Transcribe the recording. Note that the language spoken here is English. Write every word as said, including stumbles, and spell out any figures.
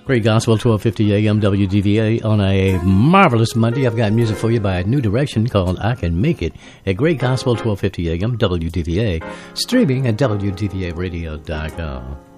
Great Gospel, twelve fifty A M W D V A on a marvelous Monday. I've got music for you by New Direction called I Can Make It at Great Gospel, twelve fifty A M W D V A, streaming at W D V A radio dot com.